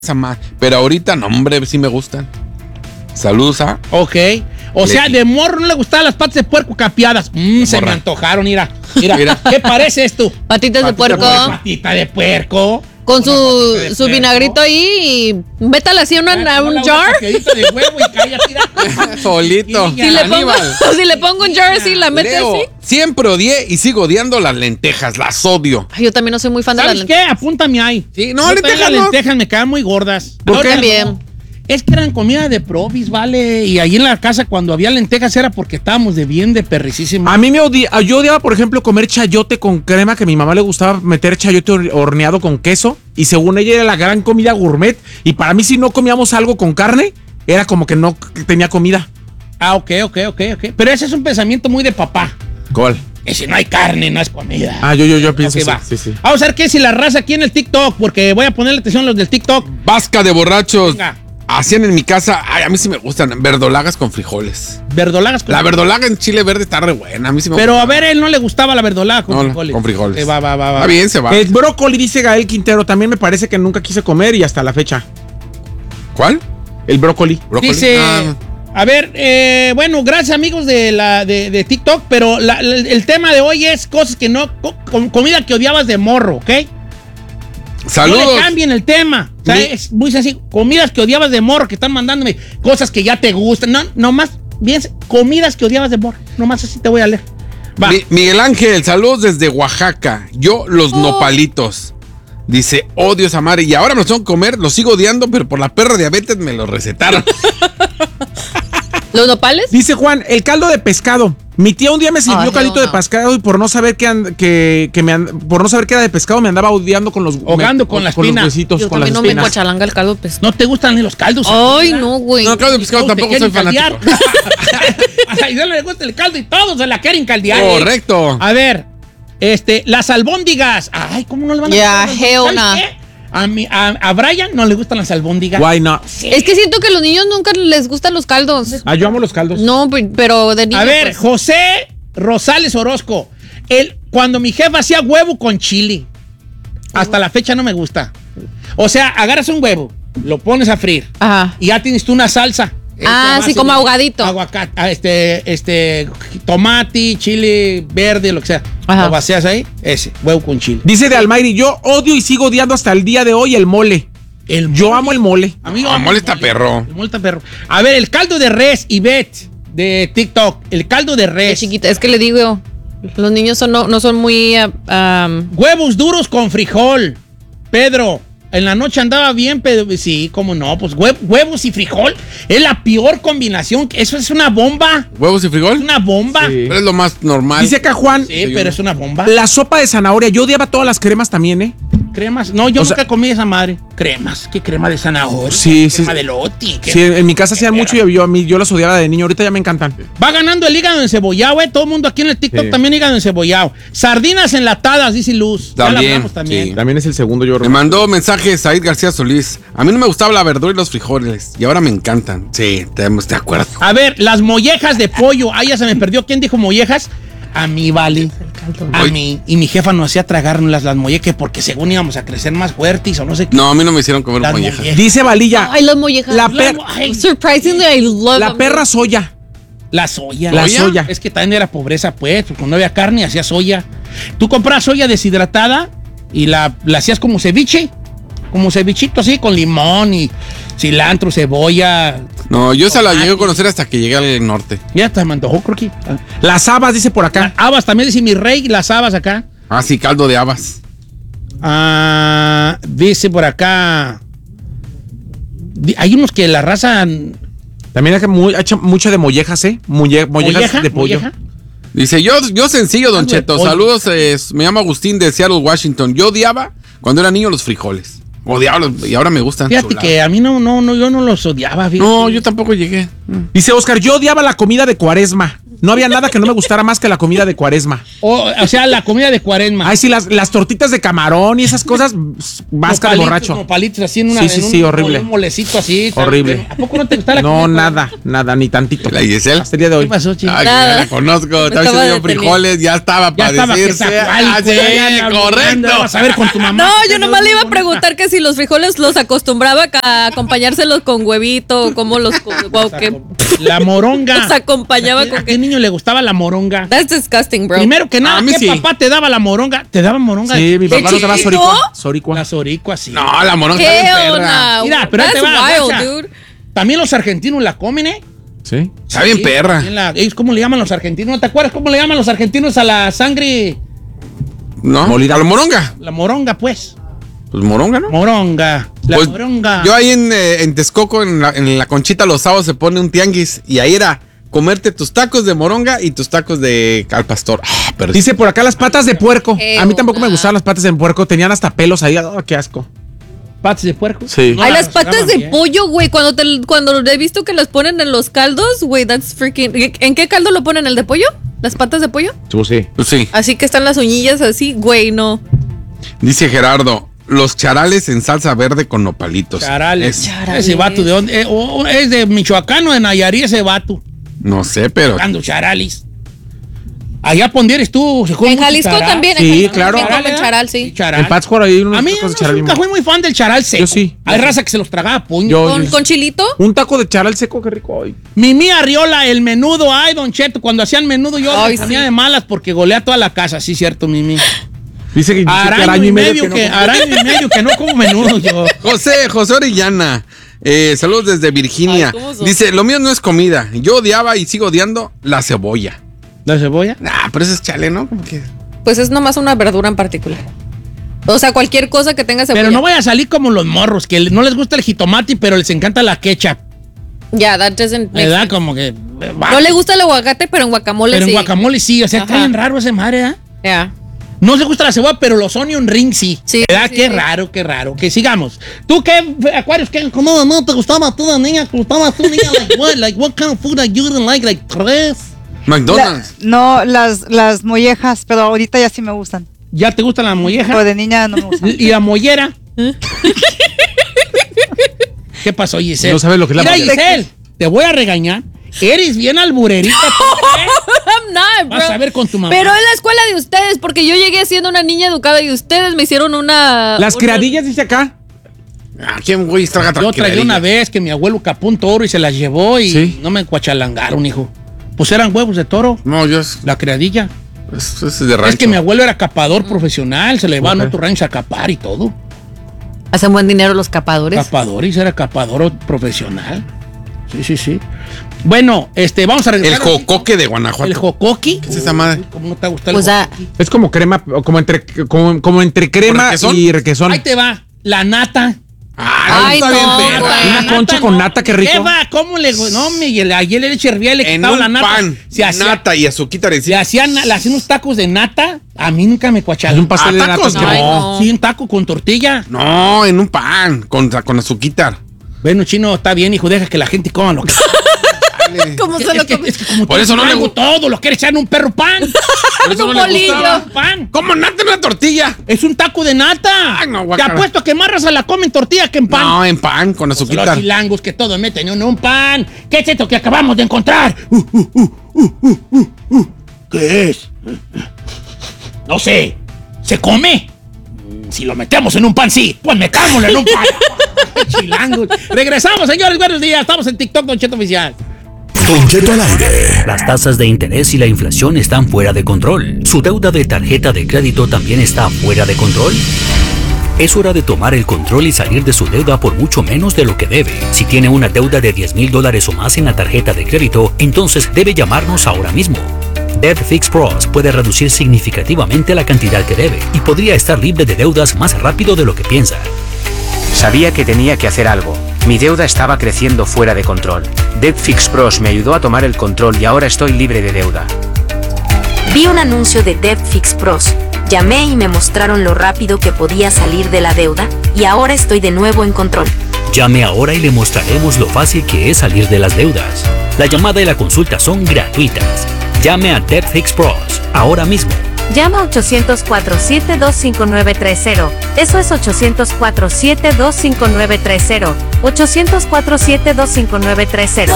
Pero ahorita, no, hombre, sí me gustan. Saludos a... Ok. O sea, de morro no le gustaban las patas de puerco capeadas. Se me antojaron, mira. ¿Qué parece esto? Patitas de puerco. Patita de puerco. Con su vinagrito ahí y métala así en un jar. De huevo y calla, solito. Si le pongo un jar así, la mete así. Siempre odié y sigo odiando las lentejas, las odio. Ay, yo también no soy muy fan de las lentejas. ¿Sabes qué? Apúntame ahí. Sí, no, lentejas las lentejas me quedan muy gordas. ¿Por qué? También. Es que eran comida de provis, ¿vale? Y ahí en la casa cuando había lentejas era porque estábamos de perricísimo. A mí yo odiaba, por ejemplo, comer chayote con crema, que a mi mamá le gustaba meter chayote horneado con queso, y según ella era la gran comida gourmet, y para mí si no comíamos algo con carne, era como que no tenía comida. Ah, ok. Pero ese es un pensamiento muy de papá. ¿Cuál? Que si no hay carne, no es comida. Ah, yo pienso okay, sí. Vamos a ver qué es si la raza aquí en el TikTok, porque voy a ponerle atención a los del TikTok. Vasca de borrachos. Venga. Hacían en mi casa, a mí sí me gustan, verdolagas con frijoles. ¿Verdolagas con La verdolaga en chile verde está re buena, a mí sí me Pero gusta. a ver, él no le gustaba la verdolaga con frijoles. Con frijoles. Va. Está bien, se va. El brócoli, dice Gael Quintero, también me parece que nunca quise comer y hasta la fecha. ¿Cuál? El brócoli. Dice, a ver, bueno, gracias amigos de TikTok, pero el tema de hoy es cosas que no, comida que odiabas de morro, ¿ok? Saludos. No le cambien el tema. O sea, es muy sencillo. Comidas que odiabas de morro, que están mandándome cosas que ya te gustan. No, nomás, bien, comidas que odiabas de morro. Nomás así te voy a leer. Va. Miguel Ángel, saludos desde Oaxaca. Yo, los nopalitos. Dice, odio esa madre. Y ahora me los tengo que comer, los sigo odiando, pero por la perra diabetes me los recetaron. ¿Los nopales? Dice Juan, el caldo de pescado. Mi tía un día me sirvió caldito de pescado y por no saber por no saber que era de pescado me andaba odiando con los ahogando con la espina. Los huesitos, yo con las también espinas. no me cochalanga el caldo de pescado. ¿No te gustan ni los caldos? Ay, no, güey. No, caldo de pescado tampoco soy fanático. A Isabel le gusta el caldo y todos se la quieren caldear. Correcto. A ver, las albóndigas. Ay, ¿cómo no le van a Ya, gustar? Geona. ¿Sabes qué? A Brian no le gustan las albóndigas. Why not? Sí. Es que siento que a los niños nunca les gustan los caldos. Yo amo los caldos. No, pero de niños. A ver, pues. José Rosales Orozco. Cuando mi jefa hacía huevo con chile, hasta la fecha no me gusta. O sea, agarras un huevo, lo pones a freír. Ajá. Y ya tienes tú una salsa. Sí, como ahogadito. Aguacate, tomate, chile verde, lo que sea. Ajá. Lo vacías ahí, ese, huevo con chile. Dice de Almayri, yo odio y sigo odiando hasta el día de hoy el mole. Yo amo el mole. A mí El mole está perro. El mole está perro. A ver, el caldo de res, Ivette, de TikTok. El caldo de Qué res. chiquita, es que le digo, los niños no son muy... Huevos duros con frijol. Pedro, en la noche andaba bien, pero sí, cómo no, pues huevos y frijol es la peor combinación. Eso es una bomba. ¿Huevos y frijol? Es una bomba. Sí. Pero es lo más normal. Dice acá Juan, Sí, pero es una bomba. la sopa de zanahoria. Yo odiaba todas las cremas también, ¿eh? Cremas. No, yo O nunca sea, comí esa madre. Cremas. ¿Qué crema de zanahoria? Sí, Crema sí. de loti. Sí, en mi casa hacían mucho y yo las odiaba de niño. Ahorita ya me encantan. Va ganando el hígado encebollado, todo el mundo aquí en el TikTok también hígado encebollado. Sardinas enlatadas, dice Luz. Ya la También, hablamos también. sí. También es el segundo, yo Me mandó mensaje Said García Solís. A mí no me gustaba la verdura y los frijoles. Y ahora me encantan. Sí, estamos de acuerdo. A ver, las mollejas de pollo. Ay, ya se me perdió. ¿Quién dijo mollejas? A mí, vale. A mí. Y mi jefa nos hacía tragarnos las mollejas porque según íbamos a crecer más fuertes o no sé qué. No, a mí no me hicieron comer Las mollejas. mollejas. Dice Valilla, Ay, los mollejas. Ay, Surprisingly, I love la them. perra soya. la soya. La soya. Es que también era pobreza, pues. Cuando no había carne, hacía soya. Tú compras soya deshidratada y la hacías como ceviche. Como cevichito así, con limón y cilantro, cebolla. No, yo esa la llegué a conocer hasta que llegué al norte. Ya te me antojó, creo que. Las habas, dice por acá. Habas, también dice mi rey, las habas acá. Ah, sí, caldo de habas. Dice por acá. Hay unos que la raza. También hay hecho mucho de mollejas, ¿eh? Mollejas de pollo. ¿Molleja? Dice, yo sencillo, Don Algo de Cheto. pollo. Saludos, me llamo Agustín de Seattle, Washington. Yo odiaba cuando era niño los frijoles. Odiaba y ahora me gustan. Fíjate chulados. que a mí yo no los odiaba. Fíjate. No, yo tampoco llegué. Dice Oscar, yo odiaba la comida de Cuaresma. No había nada que no me gustara más que la comida de Cuaresma. O sea, la comida de Cuaresma. Ay, sí, las tortitas de camarón y esas cosas, vasca de borracho. Como palitos así en una. Sí, horrible. Un molecito así. Horrible. ¿A poco no te gusta la No, comida? nada, ni tantito. ¿La Giselle? Hasta el día de hoy. ¿Qué pasó, chico? Ay, Nada. la conozco. Estaba acaba haciendo de frijoles, ya estaba Ya para estaba que decirse. correcto. Vas a ver con tu mamá. No, yo nomás le iba a preguntar que si los frijoles los acostumbraba a acompañárselos con huevito o cómo los La moronga. los acompañaba ¿A con qué niño le gustaba la moronga? That's disgusting, bro. Primero que nada, A mí ¿qué sí. papá te daba la moronga? ¿Te daba moronga? Sí, mi papá no te va a chiquito? Soricua. La soricua, sí. No, la moronga está bien Hell perra. no. Mira, pero ahí That's te va, wild, guacha. dude. También los argentinos la comen, ¿eh? Sí. Está bien perra. Ellos, ¿cómo le llaman los argentinos? ¿No te acuerdas cómo le llaman los argentinos a la sangre? ¿No? Molida. ¿A la moronga? La moronga, pues. Pues moronga, ¿no? Moronga. La Pues, moronga. Yo ahí en Texcoco, en la Conchita, los sábados se pone un tianguis y ahí era comerte tus tacos de moronga y tus tacos de al pastor. Ah, pero Dice por acá las patas de puerco. A mí tampoco me onda. gustaban las patas de puerco. Tenían hasta pelos ahí. Oh, qué asco. ¿Patas de puerco? Sí. No, Ay, la las patas rasuran de bien. pollo, güey. Cuando he visto que las ponen en los caldos, güey, that's freaking. ¿En qué caldo lo ponen? ¿El de pollo? ¿Las patas de pollo? Sí. Pues sí. Así que están las uñillas así, güey, no. Dice Gerardo, los charales en salsa verde con nopalitos. Charales. Charales. Ese vato, ¿de dónde? ¿Es de Michoacán o de Nayarit ese vato? No sé, pero Dando charales. Allá pondieres tú. ¿Se come En mucho Jalisco charal? también. Sí, en Jalisco claro. también comen ¿verdad? charal, sí. Charal. En Pátzcuaro hay unos A mí tacos de no, charal nunca bien fui muy fan del charal seco. Yo sí. Hay raza que se los tragaba a puño. Yo- ¿Con chilito? Un taco de charal seco, qué rico. Ay. Mimi Arriola, el menudo. Ay, Don Cheto, cuando hacían menudo yo Ay, me ponía sí. de malas porque golea toda la casa. Sí, cierto, Mimi. Dice que Araño y medio que no como menudo yo. José Orellana, saludos desde Virginia. Ay, ¿cómo son? Dice, lo mío no es comida. Yo odiaba y sigo odiando la cebolla. ¿La cebolla? Nah, pero eso es chale, ¿no? Como que... Pues es nomás una verdura en particular. O sea, cualquier cosa que tenga cebolla. Pero no voy a salir como los morros, que no les gusta el jitomate, pero les encanta la ketchup. Ya, that doesn't make ¿Verdad? sense. Como que... No le gusta el aguacate, pero en guacamole Pero sí. en guacamole sí, o sea, Ajá. está bien raro ese madre, ¿eh? Ya. No le gusta la cebolla, pero los onion rings sí. Sí, ¿Verdad? sí, Qué sí. raro, qué raro. Que sigamos. ¿Tú qué, Acuarios, qué, cómo no te gustaba tú, niña? ¿Te gustaba tú, niña? What kind of food that you didn't like? Like, tres. McDonald's. No, las mollejas, pero ahorita ya sí me gustan. ¿Ya te gusta la molleja? Pero de niña no me gustan. ¿Y la mollera? ¿Qué pasó, Giselle? No sabes lo que es la Mira, mollera. Giselle, te voy a regañar. Eres bien alburerita. I'm not, bro. Vas a ver con tu mamá. Pero en la escuela de ustedes, porque yo llegué siendo una niña educada y ustedes me hicieron una... Las una- criadillas, dice acá. ¿Quién, güey, traga Yo traía una vez que mi abuelo capó un toro y se las llevó y Sí. no me cuachalangaron, hijo. Pues eran huevos de toro, No, la criadilla. eso es de rancho. Es que mi abuelo era capador profesional, se le llevaban a Ok. otro rancho a capar y todo. Hacen buen dinero los capadores. Capadores, era capador profesional. Sí. Bueno, vamos a El regresar. jocoque de Guanajuato. El jocoqui. ¿Qué es esa madre? ¿Cómo no te gusta el O sea, jocoqui? Es como crema, como entre crema requesón? y requesón. Ahí te va, la nata. Ay, está bien no, perra. güey. Una concha con nata, qué rico. ¿Qué va? ¿Cómo le.? No, Miguel, ayer le hervía y le En quitaba un la nata. pan, Se hacía, nata y azuquita le encima. hacían unos tacos de nata. A mí nunca me cuacharon. Es un pastel de tacos, nata. no. Ay, no. Sí, un taco con tortilla. No, en un pan, con azuquita. Bueno, chino, está bien, hijo, deja que la gente coma lo que. ¿cómo se lo Es que como Por tú eso no le algo gusta. todo, lo quiere echar en un perro pan. Por eso Un no le bolillo. gustaba. Pan. ¿Cómo nata en una tortilla? Es un taco de nata. Ay, no, Te guácala. apuesto que más raza la come en tortilla que en pan. No, en pan, con Los azuquita. chilangos que todo meten en un pan. ¿Qué es esto que acabamos de encontrar? ¿Qué es? No sé. ¿Se come? Si lo metemos en un pan, sí. Pues metámoslo en un pan. Chilangos. Regresamos, señores. Buenos días. Estamos en TikTok, Don Cheto Oficial. Don Cheto al aire. Las tasas de interés y la inflación están fuera de control. ¿Su deuda de tarjeta de crédito también está fuera de control? Es hora de tomar el control y salir de su deuda por mucho menos de lo que debe. Si tiene una deuda de $10,000 o más en la tarjeta de crédito, entonces debe llamarnos ahora mismo. Debt Fix Pros puede reducir significativamente la cantidad que debe y podría estar libre de deudas más rápido de lo que piensa. Sabía que tenía que hacer algo. Mi deuda estaba creciendo fuera de control. Debt Fix Pros me ayudó a tomar el control y ahora estoy libre de deuda. Vi un anuncio de Debt Fix Pros. Llamé y me mostraron lo rápido que podía salir de la deuda y ahora estoy de nuevo en control. Llame ahora y le mostraremos lo fácil que es salir de las deudas. La llamada y la consulta son gratuitas. Llame a Debt Fix Pros ahora mismo. Llama 800-472-5930. Eso es 800-472-5930. 800-472-5930.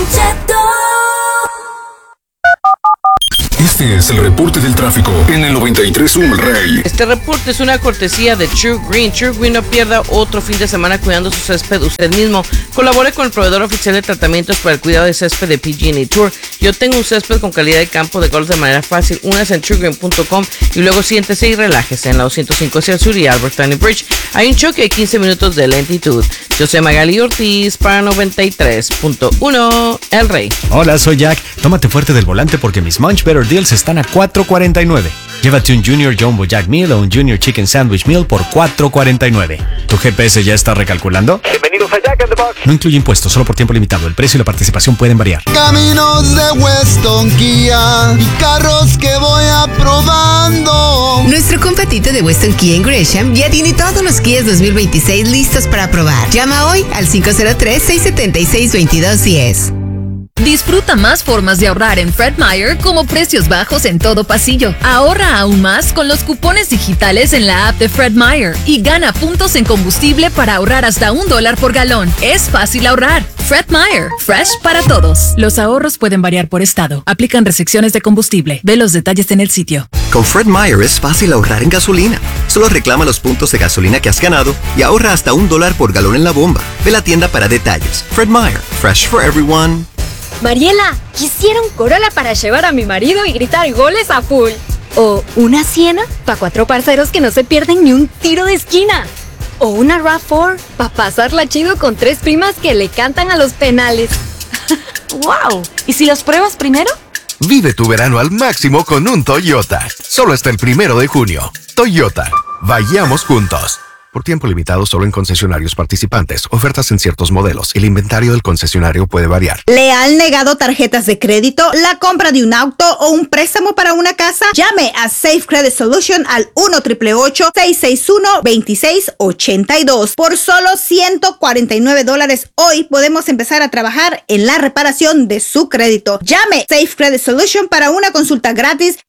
Este es el reporte del tráfico en el 93.1 El Rey. Este reporte es una cortesía de True Green. True Green, no pierda otro fin de semana cuidando su césped usted mismo. Colabore con el proveedor oficial de tratamientos para el cuidado de césped de PG&E Tour. Yo tengo un césped con calidad de campo de golf de manera fácil. Únase en truegreen.com y luego siéntese y relájese en la 205 hacia el sur y Albert Tiny Bridge. Hay un choque de 15 minutos de lentitud. Yo soy Magali Ortiz para 93.1 El Rey. Hola, soy Jack. Tómate fuerte del volante porque mis Munch Better Deals están a $4.49. Llévate un Junior Jumbo Jack Meal o un Junior Chicken Sandwich Meal por $4.49. ¿Tu GPS ya está recalculando? Bienvenidos a Jack in the Box. No incluye impuestos, solo por tiempo limitado. El precio y la participación pueden variar. Caminos de Weston Kia y carros que voy aprobando. Nuestro compa Tito de Weston Kia en Gresham ya tiene todos los Kias 2026 listos para probar. Llama hoy al 503-676-2210. Disfruta más formas de ahorrar en Fred Meyer como precios bajos en todo pasillo. Ahorra aún más con los cupones digitales en la app de Fred Meyer y gana puntos en combustible para ahorrar hasta $1 por galón. Es fácil ahorrar. Fred Meyer, fresh para todos. Los ahorros pueden variar por estado. Aplican restricciones de combustible. Ve los detalles en el sitio. Con Fred Meyer es fácil ahorrar en gasolina. Solo reclama los puntos de gasolina que has ganado y ahorra hasta $1 por galón en la bomba. Ve la tienda para detalles. Fred Meyer, fresh for everyone. Mariela, quisiera un Corolla para llevar a mi marido y gritar goles a full. O una Siena para 4 parceros que no se pierden ni un tiro de esquina. O una RAV4 para pasarla chido con 3 primas que le cantan a los penales. ¡Wow! ¿Y si los pruebas primero? Vive tu verano al máximo con un Toyota. Solo hasta el 1 de junio. Toyota. Vayamos juntos. Por tiempo limitado solo en concesionarios participantes. Ofertas en ciertos modelos. El inventario del concesionario puede variar. ¿Le han negado tarjetas de crédito, la compra de un auto o un préstamo para una casa? Llame a Safe Credit Solution al 1-888-661-2682. Por solo $149 hoy podemos empezar a trabajar en la reparación de su crédito. Llame Safe Credit Solution para una consulta gratis.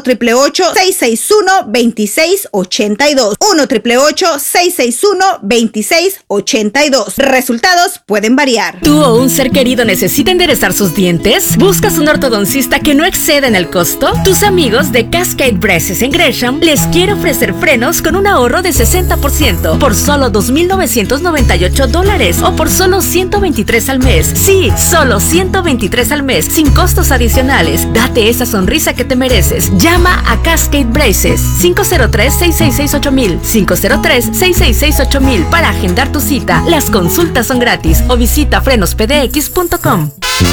1-888-661-2682. 1-888-661-2682. Resultados pueden variar. ¿Tú o un ser querido necesita enderezar sus dientes? ¿Buscas un ortodoncista que no exceda en el costo? Tus amigos de Cascade Braces en Gresham les quiere ofrecer frenos con un ahorro de 60% por solo $2,998 o por solo $123 al mes. Sí, solo $123 al mes, sin costos adicionales. Date esa sonrisa que te mereces. Llama a Cascade Braces 503-666-8000, 503-666-8000 para agendar tu cita. Las consultas son gratis o visita frenospdx.com.